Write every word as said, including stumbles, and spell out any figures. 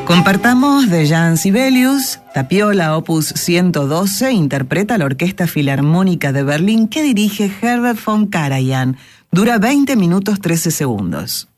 Compartamos de Jean Sibelius, Tapiola, opus ciento doce, interpreta la Orquesta Filarmónica de Berlín que dirige Herbert von Karajan. Dura veinte minutos trece segundos.